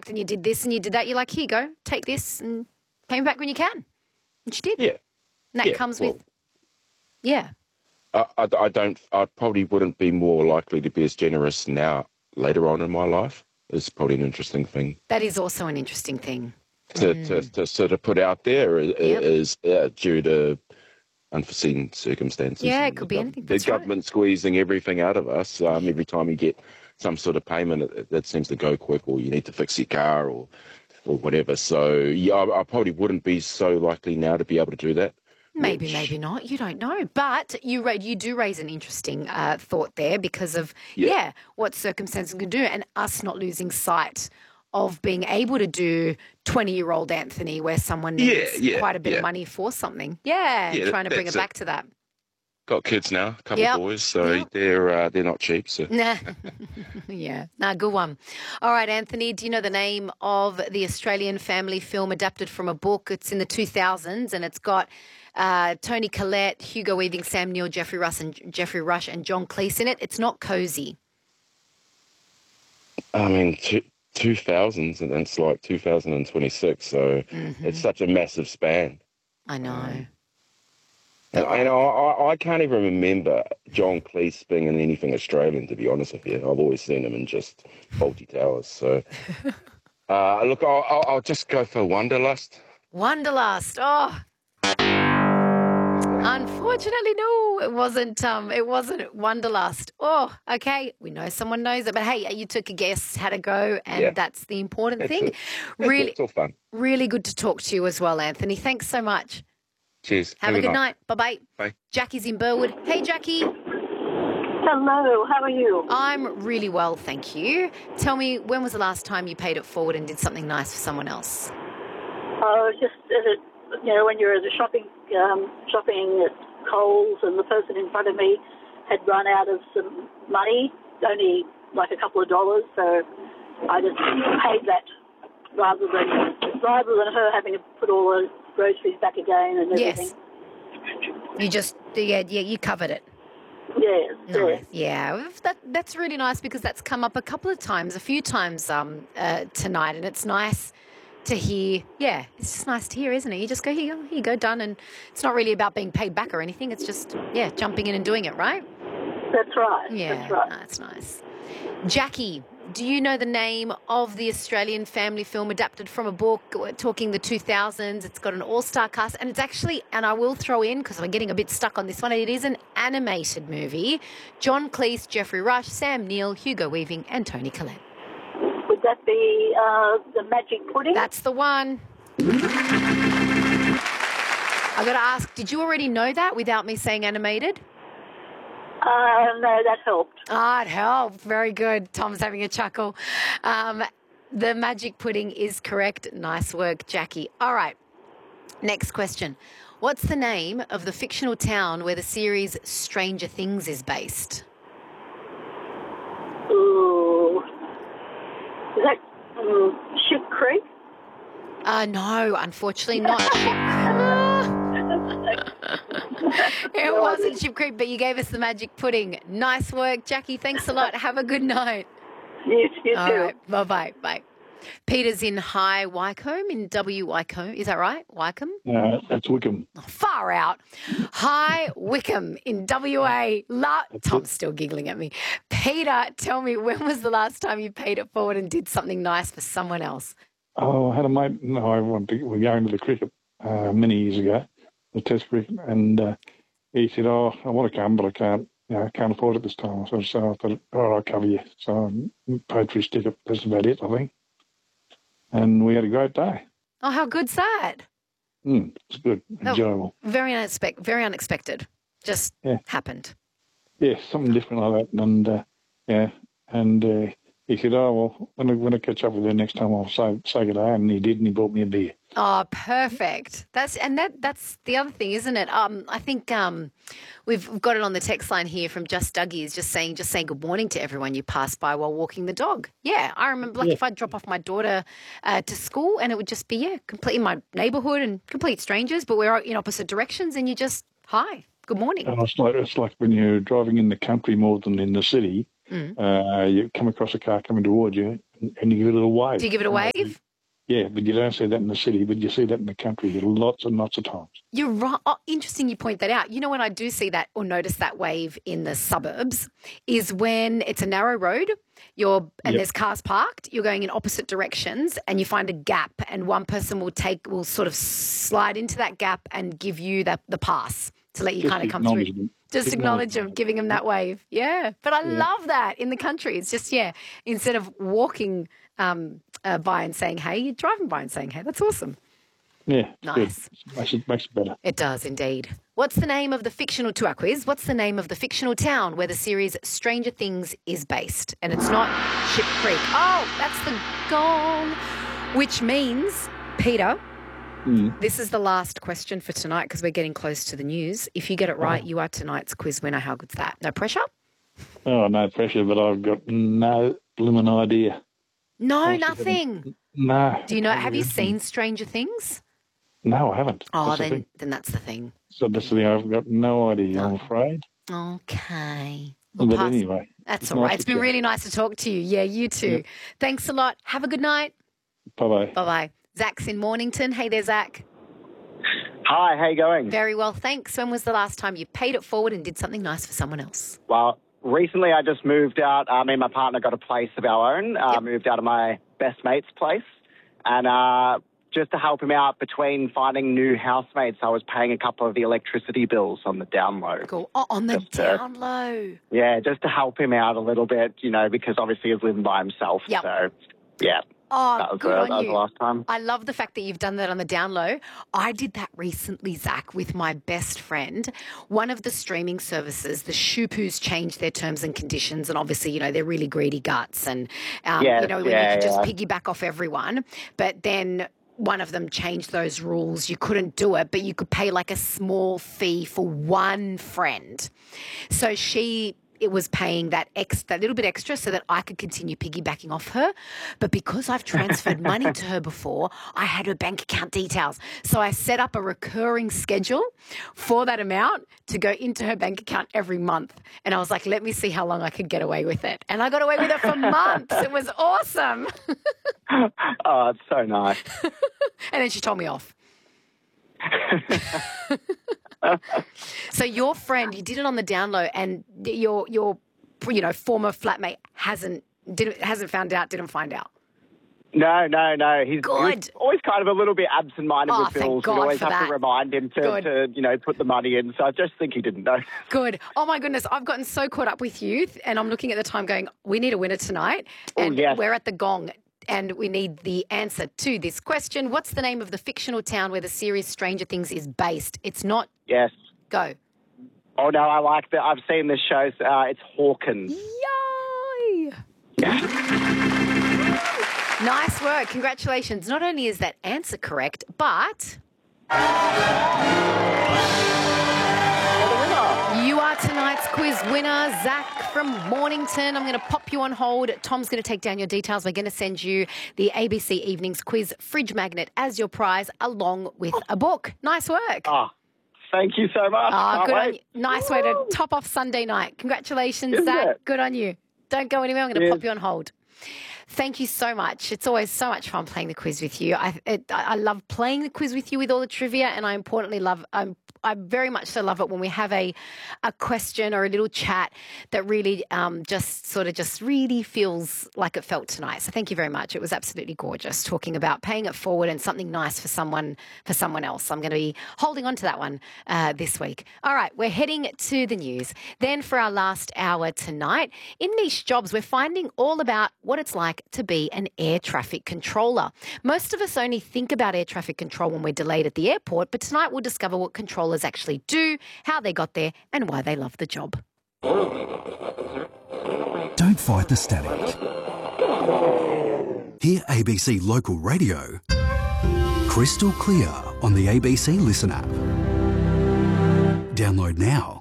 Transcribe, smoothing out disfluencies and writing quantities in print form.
and you did this and you did that. You're like, here you go, take this and pay me back when you can. And she did. Yeah. And that comes with, I probably wouldn't be more likely to be as generous now, later on in my life. It's probably an interesting thing. That is also an interesting thing. To sort of put out there is due to unforeseen circumstances. Yeah, it could be anything. The government squeezing everything out of us. Every time you get some sort of payment, that seems to go quick, or you need to fix your car or whatever. So, yeah, I probably wouldn't be so likely now to be able to do that. Maybe not. You don't know. But you do raise an interesting thought there because of, what circumstances can do and us not losing sight of being able to do 20-year-old Anthony where someone needs quite a bit of money for something. Trying to bring it back to that. Got kids now, a couple of boys, so they're not cheap. So. Good one. All right, Anthony, do you know the name of the Australian family film adapted from a book? It's in the 2000s and it's got Toni Collette, Hugo Weaving, Sam Neill, Jeffrey Rush and John Cleese in it. It's not cozy. I mean, 2000s and it's like 2026, so it's such a massive span. I know. And I can't even remember John Cleese being in anything Australian, to be honest with you. I've always seen him in just Fawlty Towers. So, look, I'll just go for Wanderlust. Wanderlust. Oh. Unfortunately, no, it wasn't. It wasn't Wanderlust. Oh, okay. We know someone knows it, but hey, you took a guess, had a go, and that's the important thing. Really, it's all fun. Really good to talk to you as well, Anthony. Thanks so much. Cheers. Have a good night. Bye-bye. Bye. Jackie's in Burwood. Hey, Jackie. Hello. How are you? I'm really well, thank you. Tell me, when was the last time you paid it forward and did something nice for someone else? Just when you're at the shopping at Coles and the person in front of me had run out of some money, only like a couple of dollars, so I just paid that rather than her having to put all the groceries back again and everything. Yes. You just, you covered it. Yes. Nice. Yeah, that's really nice because that's come up a few times tonight, and it's nice to hear. Yeah, it's just nice to hear, isn't it? You just go, here you go, done, and it's not really about being paid back or anything. It's just, jumping in and doing it, right? That's right. Yeah, that's right. That's nice. Jackie, do you know the name of the Australian family film adapted from a book? We're talking the 2000s. It's got an all-star cast, and it's actually, and I will throw in, because I'm getting a bit stuck on this one, it is an animated movie. John Cleese, Jeffrey Rush, Sam Neill, Hugo Weaving, and Toni Collette. Would that be The Magic Pudding? That's the one. I've got to ask, did you already know that without me saying animated? No, that helped. It helped. Very good. Tom's having a chuckle. The Magic Pudding is correct. Nice work, Jackie. All right. Next question. What's the name of the fictional town where the series Stranger Things is based? Ooh. Is that Ship Creek? No, unfortunately not. It wasn't Ship Creek, but you gave us the Magic Pudding. Nice work, Jackie. Thanks a lot. Have a good night. You too. All right. Bye-bye. Bye. Peter's in High Wycombe, in W Wycombe. Is that right? Wycombe? No, that's Wickham. Oh, far out. High Wycombe in WA. Tom's still giggling at me. Peter, tell me, when was the last time you paid it forward and did something nice for someone else? Oh, I had a mate. No, we're going to the cricket many years ago, the Test cricket, and he said, "Oh, I want to come, but I can't. I can't afford it this time." So I thought, "All right, I'll cover you." So I paid for his ticket. That's about it, I think. And we had a great day. Oh, how good's that? It's good, enjoyable. Very unexpected. Just happened. Yeah, something different like that. And he said, "Oh, well, when I catch up with you next time, I'll say good day." And he did, and he bought me a beer. Oh, perfect. That's the other thing, isn't it? I think we've got it on the text line here from Just Dougie, just saying good morning to everyone you pass by while walking the dog. Yeah, I remember if I'd drop off my daughter to school and it would just be, complete in my neighbourhood and complete strangers, but we're in opposite directions and you just, hi, good morning. It's like when you're driving in the country more than in the city. You come across a car coming towards you, and you give it a wave. Do you give it a wave? Yeah, but you don't see that in the city, but you see that in the country lots and lots of times. You're right. Oh, interesting you point that out. You know, when I do see that or notice that wave in the suburbs is when it's a narrow road, there's cars parked, you're going in opposite directions and you find a gap and one person will sort of slide into that gap and give you the pass to let you kind of come through. Just acknowledge them, giving them that wave. Yeah. But I love that in the country. It's just, instead of walking by and saying, hey, you're driving by and saying, hey, that's awesome. Yeah. Nice. Makes it better. It does indeed. What's the name of the fictional, to our quiz, what's the name of the fictional town where the series Stranger Things is based? And it's not Ship Creek. Oh, that's the gong. Which means, Peter, this is the last question for tonight because we're getting close to the news. If you get it right, you are tonight's quiz winner. How good's that? No pressure? Oh, no pressure, but I've got no blooming idea. No, nothing. No. Do you know, have you seen Stranger Things? No, I haven't. Oh, then that's the thing. So that's the thing. I've got no idea, I'm afraid. Okay. But anyway. That's all right. It's been really nice to talk to you. Yeah, you too. Yep. Thanks a lot. Have a good night. Bye-bye. Bye-bye. Zach's in Mornington. Hey there, Zach. Hi, how you going? Very well, thanks. When was the last time you paid it forward and did something nice for someone else? Well, recently I just moved out. Me and my partner got a place of our own. Moved out of my best mate's place. And just to help him out between finding new housemates, I was paying a couple of the electricity bills on the down low. Cool. Oh, on the down low. Yeah, just to help him out a little bit, because obviously he's living by himself. Yep. So, yeah. Oh, good on you. That was the last time. I love the fact that you've done that on the down low. I did that recently, Zach, with my best friend. One of the streaming services, the Shoopoos, changed their terms and conditions, and obviously, they're really greedy guts, and when you could just piggyback off everyone. But then one of them changed those rules. You couldn't do it, but you could pay like a small fee for one friend. So it was paying that little bit extra so that I could continue piggybacking off her. But because I've transferred money to her before, I had her bank account details. So I set up a recurring schedule for that amount to go into her bank account every month. And I was like, let me see how long I could get away with it. And I got away with it for months. It was awesome. Oh, it's so nice. And then she told me off. So your friend, you did it on the down low, and your former flatmate hasn't found out, didn't find out. No. He's good. Always kind of a little bit absent-minded with bills. We always have to remind him to put the money in. So I just think he didn't know. Good. Oh, my goodness. I've gotten so caught up with you, and I'm looking at the time going, we need a winner tonight. And we're at the gong. And we need the answer to this question. What's the name of the fictional town where the series Stranger Things is based? It's not... Yes. Go. Oh, no, I like that. I've seen this show. It's Hawkins. Yay! Yeah. Nice work. Congratulations. Not only is that answer correct, but... You are tonight's quiz winner, Zach from Mornington. I'm going to pop you on hold. Tom's going to take down your details. We're going to send you the ABC Evenings Quiz fridge magnet as your prize, along with a book. Nice work. Oh, thank you so much. Good on you. Nice way to top off Sunday night. Congratulations, Zach. Good on you. Don't go anywhere. I'm going to pop you on hold. Thank you so much. It's always so much fun playing the quiz with you. I love playing the quiz with you with all the trivia, and I importantly I very much so love it when we have a question or a little chat that really just really feels like it felt tonight. So thank you very much. It was absolutely gorgeous talking about paying it forward and something nice for someone else. I'm going to be holding on to that one this week. All right, we're heading to the news. Then for our last hour tonight, in Niche Jobs, we're finding all about what it's like to be an air traffic controller. Most of us only think about air traffic control when we're delayed at the airport, but tonight we'll discover what controllers actually do, how they got there, and why they love the job. Don't fight the static. Hear ABC Local Radio crystal clear on the ABC Listen app. Download now.